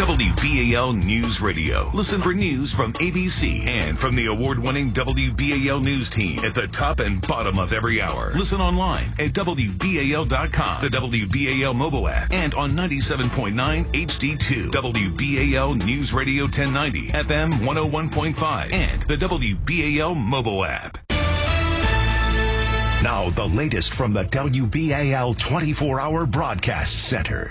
WBAL News Radio. Listen for news from ABC and from the award-winning WBAL News team at the top and bottom of every hour. Listen online at WBAL.com, the WBAL mobile app, and on 97.9 HD2, WBAL News Radio 1090, FM 101.5, and the WBAL mobile app. Now, the latest from the WBAL 24-hour broadcast center.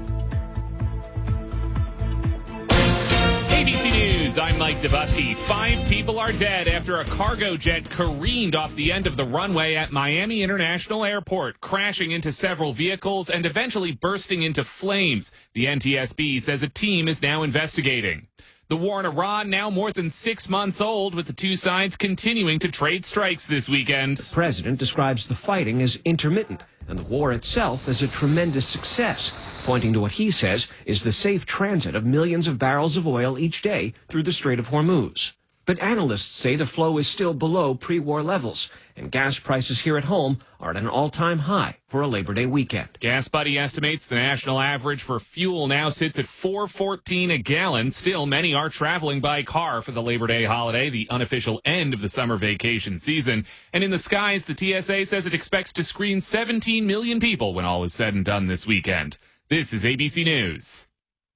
ABC News, I'm Mike Dubusky. 5 people are dead after a cargo jet careened off the end of the runway at Miami International Airport, crashing into several vehicles and eventually bursting into flames. The NTSB says a team is now investigating. The war in Iran now more than 6 months old, with the two sides continuing to trade strikes this weekend. The president describes the fighting as intermittent and the war itself as a tremendous success, pointing to what he says is the safe transit of millions of barrels of oil each day through the Strait of Hormuz. But analysts say the flow is still below pre-war levels, and gas prices here at home are at an all-time high for a Labor Day weekend. Gas Buddy estimates the national average for fuel now sits at $4.14 a gallon. Still, many are traveling by car for the Labor Day holiday, the unofficial end of the summer vacation season. And in the skies, the TSA says it expects to screen 17 million people when all is said and done this weekend. This is ABC News.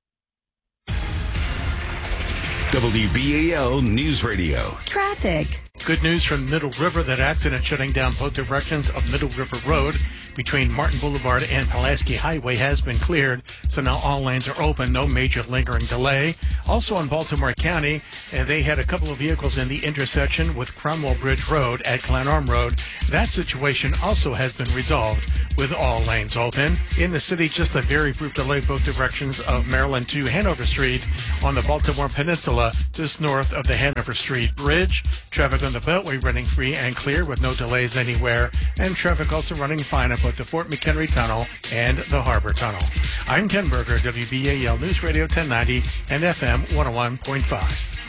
WBAL News Radio. Traffic. Good news from Middle River. That accident shutting down both directions of Middle River Road between Martin Boulevard and Pulaski Highway has been cleared, so now all lanes are open. No major lingering delay. Also in Baltimore County, they had a couple of vehicles in the intersection with Cromwell Bridge Road at Glenarm Road. That situation also has been resolved with all lanes open. In the city, just a very brief delay both directions of Maryland to Hanover Street on the Baltimore Peninsula, just north of the Hanover Street Bridge. Traffic on the Beltway running free and clear with no delays anywhere, and traffic also running fine at both the Fort McHenry Tunnel and the Harbor Tunnel. I'm Ken Berger, WBAL News Radio 1090 and FM 101.5.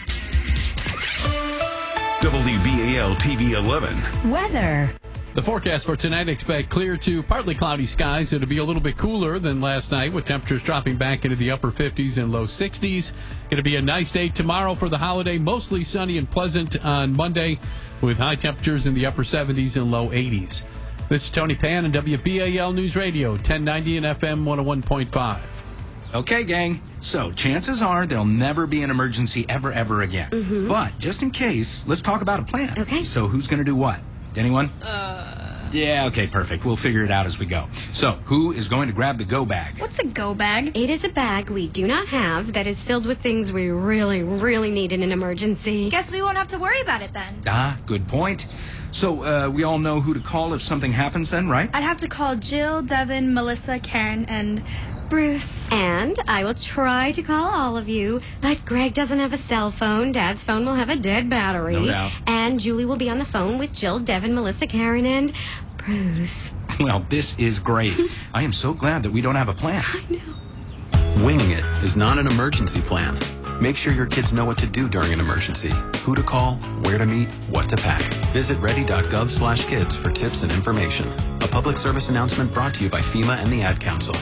WBAL TV 11. Weather. The forecast for tonight, expect clear to partly cloudy skies. It'll be a little bit cooler than last night, with temperatures dropping back into the upper 50s and low 60s. Going to be a nice day tomorrow for the holiday, mostly sunny and pleasant on Monday, with high temperatures in the upper 70s and low 80s. This is Tony Pan and WBAL News Radio, 1090 and FM 101.5. Okay, gang. So chances are there'll never be an emergency ever again. Mm-hmm. But just in case, let's talk about a plan. Okay. So who's going to do what? Anyone? Yeah, okay, perfect. We'll figure it out as we go. So, who is going to grab the go bag? What's a go bag? It is a bag we do not have that is filled with things we really, really need in an emergency. Guess we won't have to worry about it then. Ah, good point. So, we all know who to call if something happens then, right? I'd have to call Jill, Devin, Melissa, Karen, and Bruce. And I will try to call all of you, but Greg doesn't have a cell phone. Dad's phone will have a dead battery. No doubt. And Julie will be on the phone with Jill, Devin, Melissa, Karen, and Bruce. Well, this is great. I am so glad that we don't have a plan. I know. Winging it is not an emergency plan. Make sure your kids know what to do during an emergency, who to call, where to meet, what to pack. Visit ready.gov/kids for tips and information. A public service announcement brought to you by FEMA and the Ad Council.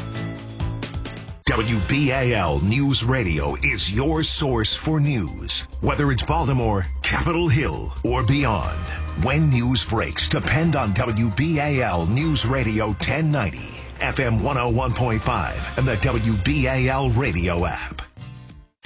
WBAL News Radio is your source for news. Whether it's Baltimore, Capitol Hill, or beyond. When news breaks, depend on WBAL News Radio 1090, FM 101.5, and the WBAL radio app.